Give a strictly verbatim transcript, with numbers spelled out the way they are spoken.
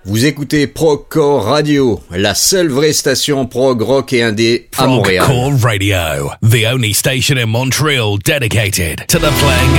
Vous écoutez Progcore Radio, la seule vraie station prog rock et indé à Montréal. Progcore Radio, the only station in Montreal dedicated to the playing